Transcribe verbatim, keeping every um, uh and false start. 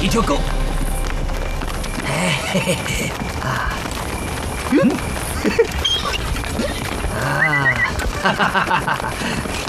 一条沟。哎嘿嘿嘿啊，嗯，啊，哈哈哈哈哈！